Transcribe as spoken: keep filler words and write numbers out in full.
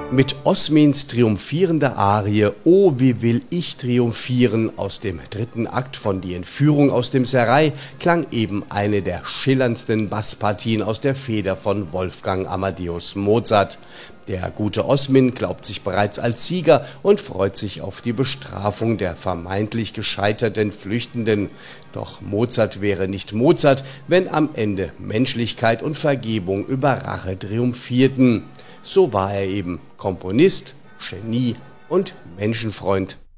Mit Osmins triumphierender Arie »O, wie will ich triumphieren« aus dem dritten Akt von »Die Entführung aus dem Serail« klang eben eine der schillerndsten Basspartien aus der Feder von Wolfgang Amadeus Mozart. Der gute Osmin glaubt sich bereits als Sieger und freut sich auf die Bestrafung der vermeintlich gescheiterten Flüchtenden. Doch Mozart wäre nicht Mozart, wenn am Ende Menschlichkeit und Vergebung über Rache triumphierten. So war er eben Komponist, Genie und Menschenfreund.